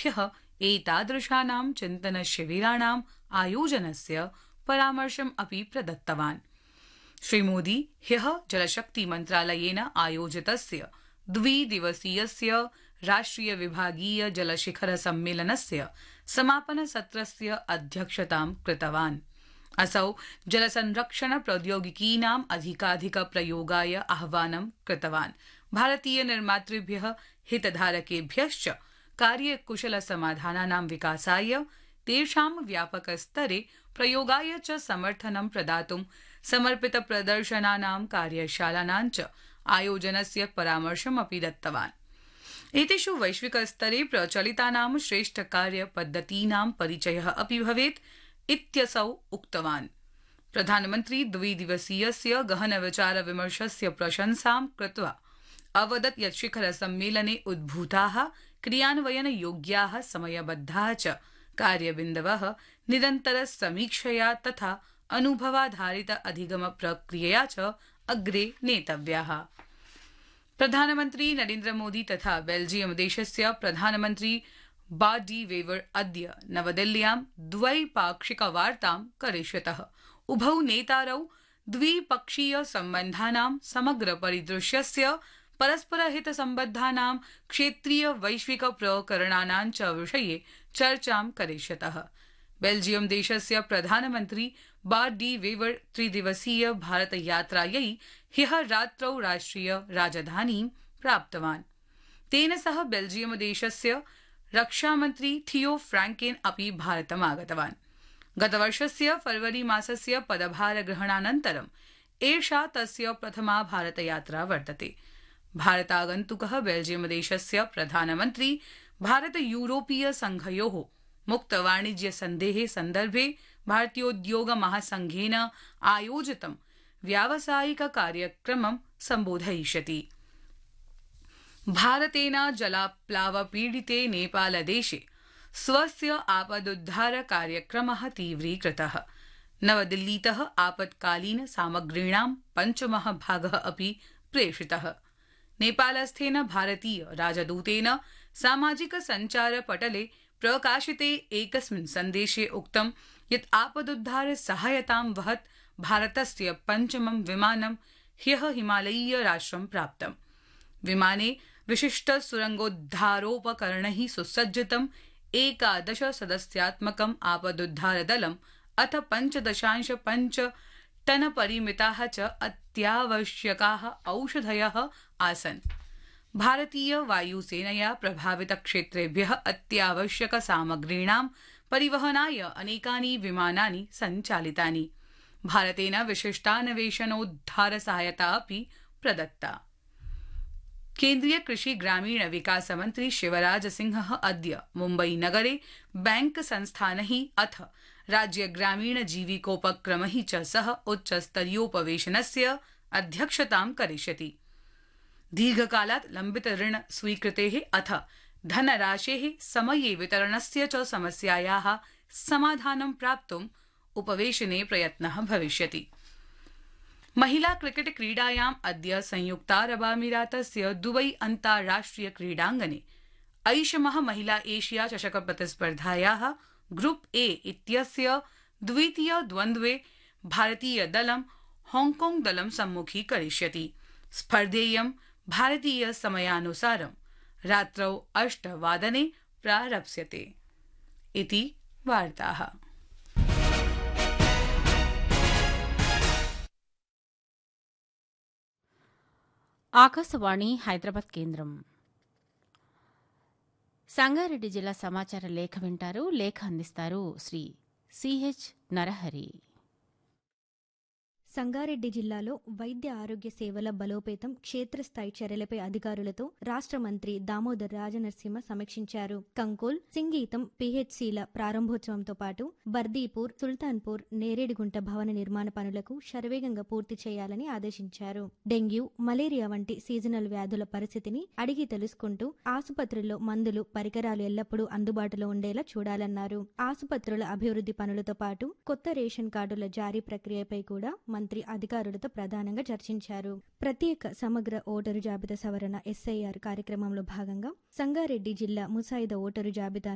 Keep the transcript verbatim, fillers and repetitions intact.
अधिकारिभ्यः एतादृशानां चिन्तनशिबिराणाम् आयोजनस्य परामर्शम् अपि प्रदत्तवान्। श्रीमोदी ह्यः जलशक्तिमन्त्रालयेन आयोजितस्य द्विदिवसीयस्य राष्ट्रिय विभागीय जलशिखर सम्मेलनस्य समापनसत्रस्य अध्यक्षतां कृतवान्। असौ जलसंरक्षण प्रौद्योगिकीनाम् अधिकाधिक प्रयोगाय आह्वानं कृतवान्। भारतीय निर्मातृभ्यः हितधारकेभ्यश्च कार्यकुशल समाधानानां विकासाय तेषां व्यापकस्तरे प्रयोगाय च समर्थनं प्रदातुं समर्पित प्रदर्शनानां कार्यशालानां च आयोजनस्य परामर्शमपि दत्तवान्। एतेषु वैश्विकस्तरे प्रचलितानां श्रेष्ठकार्यपद्धतीनां परिचयः अपि भवेत् इत्यसौ उक्तवान्। प्रधानमन्त्री द्विदिवसीयस्य गहनविचारविमर्शस्य प्रशंसां कृत्वा अवदत् यत् शिखरसम्मेलने उद्भूताः क्रियान्वयनयोग्याः समयबद्धाः च कार्यबिन्दवः निरन्तरसमीक्षया तथा अनुभवाधारित अधिगमप्रक्रियया च अग्रे नेतव्याः। प्रधानमन्त्री नरेन्द्रमोदी तथा बेल्जियम देशस्य प्रधानमन्त्री बार्ट डी वेवर अद्य नवदिल्ल्यां द्वैपाक्षिकवार्तां करिष्यतः। उभौ नेतारौ द्विपक्षीय सम्बन्धानां समग्र परिदृश्यस्य परस्परहितसम्बद्धानां क्षेत्रीय वैश्विक प्रकरणानां च विषये चर्चां करिष्यतः। बेल्जियम देशस्य प्रधानमन्त्री बार्ट डी वेवर त्रिदिवसीय भारतयात्रायै ह्यः रात्रौ राष्ट्रिय राजधानीं प्राप्तवान्। तेन सह बेल्जियम देशस्य रक्षामन्त्री थियो फ्रांकेन अपि भारतमागतवान्। गतवर्षस्य फरवरी मासस्य पदभारग्रहणानन्तरम् एषा तस्य प्रथमा भारतयात्रा वर्तते। भारतागन्तुकः बेल्जियम देशस्य प्रधानमन्त्री भारत यूरोपीय संघयोः मुक्तवाणिज्यसन्धेः सन्दर्भे भारतीयोद्योग महासंघेन आयोजितं व्यावसायिक कार्यक्रमं सम्बोधयिष्यति। भारतेन जलाप्लावपीडिते नेपालदेशे स्वस्य आपदुद्धार कार्यक्रमः तीव्रीकृतः। नवदिल्लीतः आपत्कालीन सामग्रीणां पञ्चमः भागः अपि प्रेषितः। नेपालस्थेन भारतीय राजदूतेन सामाजिक सञ्चार पटले प्रकाशिते एकस्मिन् सन्देशे उक्तं यत् आपदुद्धार सहायतां वहत् भारतस्य पञ्चमं विमानं ह्यः हिमालयीय राष्ट्रं प्राप्तम्। विमाने विशिष्ट सुरंगोद्धारोपकरणैः सुसज्जितम् एकादश सदस्यात्मकम् आपदुद्धारदलम् अथ पञ्चदशांश पञ्च टन परिमिताः च अत्यावश्यकाः औषधयः आसन्। भारतीय वायुसेनया प्रभावित क्षेत्रेभ्यः अत्यावश्यक सामग्रीणां परिवहनाय अनेकानि विमानानि सञ्चालितानि। भारतेन विशिष्टान्वेषणोद्धार सहायता अपि प्रदत्ता। केन्द्रीय कृषि ग्रामीण विकास मन्त्री शिवराज सिंह अद्य मुम्बई नगरे बैंक संस्थानैः अथ राज्य ग्रामीण जीविकोपक्रमैः च सह उच्चस्तरीयोपवेशनस्य अध्यक्षतां करिष्यति। दीर्घकालात् लम्बित ऋण स्वीकृतेः अथ धनराशेः समये वितरणस्य च समस्यायाः समाधानं प्राप्तुम् उपवेशने प्रयत्नः भविष्यति। महिला क्रिकेट क्रीडायाम् अद्य संयुक्तारबामीरातस्य दुबई अन्ताराष्ट्रिय क्रीडाङ्गणे ऐषमः महिला एशिया चषक प्रतिस्पर्धायाः ग्रुप ए इत्यस्य द्वितीय द्वन्द्वे भारतीय दलं हांगकांग दलं सम्मुखीकरिष्यति। स्पर्धेयं भारतीय समयानुसारं रात्रौ अष्टवादने प्रारप्स्यते। इति वार्ताः। ఆకాశవాణి హైదరాబాద్ కేంద్రం. సంగారెడ్డి జిల్లా సమాచార లేఖ వింటారు. లేఖ అందిస్తారు శ్రీ సిహెచ్ నరహరి. సంగారెడ్డి జిల్లాలో వైద్య ఆరోగ్య సేవల బలోపేతం క్షేత్రస్థాయి చర్యలపై అధికారులతో రాష్ట్ర మంత్రి దామోదర్ రాజనరసింహ సమీక్షించారు. కంకోల్, సింగీతం పీహెచ్సీల ప్రారంభోత్సవంతో పాటు బర్దీపూర్, సుల్తాన్పూర్, నేరేడిగుంట భవన నిర్మాణ పనులకు శరవేగంగా పూర్తి చేయాలని ఆదేశించారు. డెంగ్యూ, మలేరియా వంటి సీజనల్ వ్యాధుల పరిస్థితిని అడిగి తెలుసుకుంటూ ఆసుపత్రుల్లో మందులు, పరికరాలు ఎల్లప్పుడూ అందుబాటులో ఉండేలా చూడాలన్నారు. ఆసుపత్రుల అభివృద్ధి పనులతో పాటు కొత్త రేషన్ కార్డుల జారీ ప్రక్రియపై కూడా మంత్రి అధికారులతో ప్రధానంగా చర్చించారు. ప్రత్యేక సమగ్ర ఓటరు జాబితా సవరణ ఎస్ఐఆర్ కార్యక్రమంలో భాగంగా సంగారెడ్డి జిల్లా ముసాయిదా ఓటరు జాబితా